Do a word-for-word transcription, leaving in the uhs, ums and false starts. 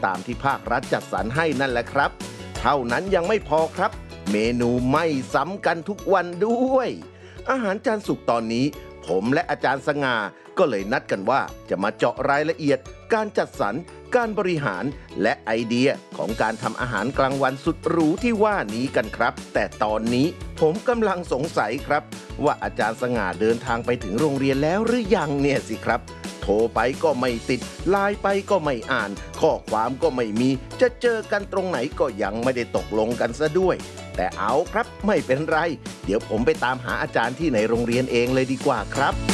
ตามที่ภาครัฐจัดสรรให้นั่นแหละครับเท่านั้นยังไม่พอครับเมนูไม่ซ้ำกันทุกวันด้วยอาหารจานสุกตอนนี้ผมและอาจารย์สง่าก็เลยนัดกันว่าจะมาเจาะรายละเอียดการจัดสรรการบริหารและไอเดียของการทำอาหารกลางวันสุดหรูที่ว่านี้กันครับแต่ตอนนี้ผมกำลังสงสัยครับว่าอาจารย์สง่าเดินทางไปถึงโรงเรียนแล้วหรือยังเนี่ยสิครับโทรไปก็ไม่ติดไลน์ไปก็ไม่อ่านข้อความก็ไม่มีจะเจอกันตรงไหนก็ยังไม่ได้ตกลงกันซะด้วยแต่เอาครับไม่เป็นไรเดี๋ยวผมไปตามหาอาจารย์ที่ในโรงเรียนเองเลยดีกว่าครับ